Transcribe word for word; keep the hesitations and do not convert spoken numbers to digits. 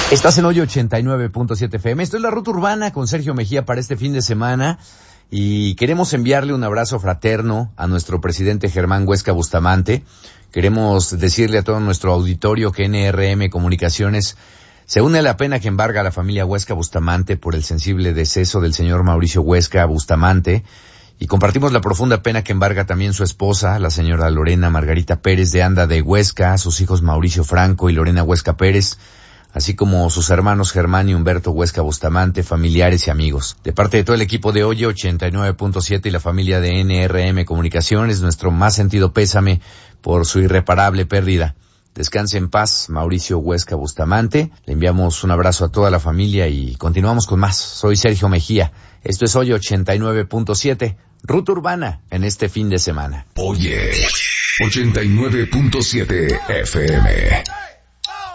Estás en Hoy ochenta y nueve punto siete F M. Esto es La Ruta Urbana con Sergio Mejía para este fin de semana y queremos enviarle un abrazo fraterno a nuestro presidente Germán Huesca Bustamante. Queremos decirle a todo nuestro auditorio que N R M Comunicaciones se une a la pena que embarga a la familia Huesca Bustamante por el sensible deceso del señor Mauricio Huesca Bustamante y compartimos la profunda pena que embarga también su esposa, la señora Lorena Margarita Pérez de Anda de Huesca, sus hijos Mauricio Franco y Lorena Huesca Pérez, así como sus hermanos Germán y Humberto Huesca Bustamante, familiares y amigos. De parte de todo el equipo de Hoy ochenta y nueve punto siete y la familia de N R M Comunicaciones, nuestro más sentido pésame por su irreparable pérdida. Descanse en paz, Mauricio Huesca Bustamante. Le enviamos un abrazo a toda la familia y continuamos con más. Soy Sergio Mejía. Esto es Hoy ochenta y nueve punto siete, Ruta Urbana en este fin de semana. Oye, ochenta y nueve punto siete F M.